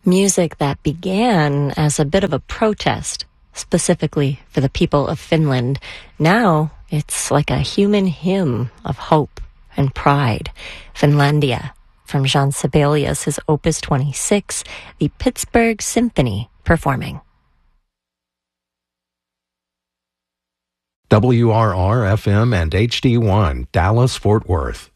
Music that began as a bit of a protest, specifically for the people of Finland. Now it's like a human hymn of hope and pride. Finlandia, from Jean Sibelius, his Opus 26, the Pittsburgh Symphony performing. WRR-FM and HD1, Dallas-Fort Worth.